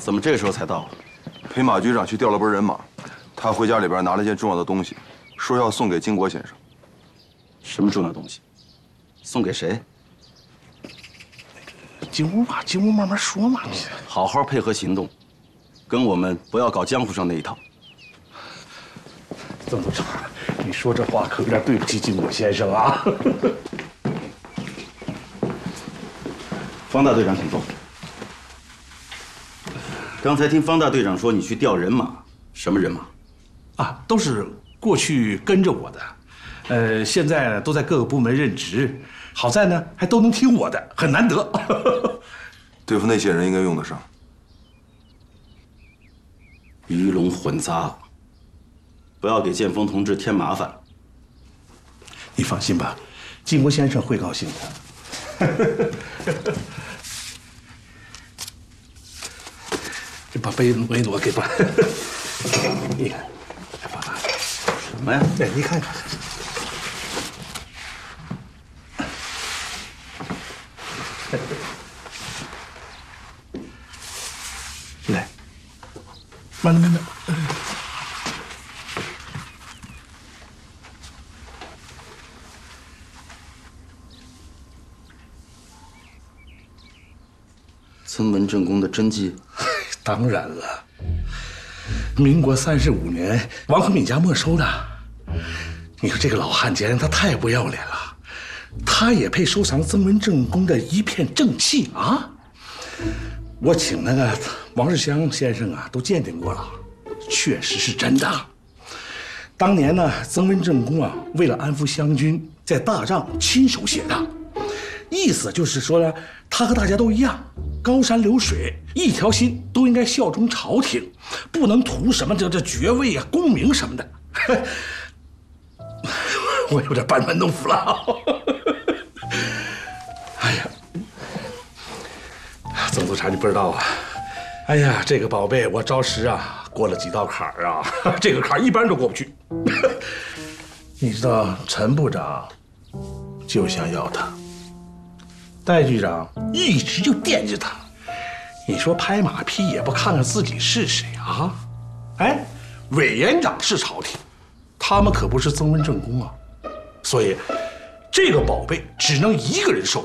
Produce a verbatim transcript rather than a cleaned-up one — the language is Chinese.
怎么这个时候才到？ 陪马局长去调了拨人马，他回家里边拿了件重要的东西，说要送给金国先生。 什么重要东西？送给谁？ 进屋吧，进屋慢慢说嘛。 好好配合行动，跟我们不要搞江湖上那一套。 曾督察，你说这话可有点对不起金国先生啊。 方大队长，请坐。刚才听方大队长说你去调人马，什么人马？ 啊，都是过去跟着我的，呃，现在呢都在各个部门任职，好在呢还都能听我的，很难得。 对付那些人应该用得上。 鱼龙混杂，不要给剑锋同志添麻烦。 你放心吧，金国先生会高兴的。这把杯挪一挪给吧。你看，爸爸， 什么呀？ 哎，你看看。来，慢点，慢点。 曾文正公的真迹。 当然了，民国三十五年王克敏家没收的。你说这个老汉奸他太不要脸了，他也配收藏曾文正公的一片正气啊？我请那个王世襄先生啊都鉴定过了，确实是真的。当年呢，曾文正公啊为了安抚湘军，在大帐亲手写的，意思就是说呢，他和大家都一样。高山流水，一条心，都应该效忠朝廷，不能图什么这这爵位啊、功名什么的。我有点班门弄斧了。哎呀，曾督察，你不知道啊。哎呀，这个宝贝我着实啊过了几道坎儿啊，这个坎儿一般人都过不去。你知道陈部长就想要他。戴局长一直就惦记他，你说拍马屁也不看看自己是谁啊？哎，委员长是朝廷，他们可不是曾文正公啊，所以这个宝贝只能一个人收。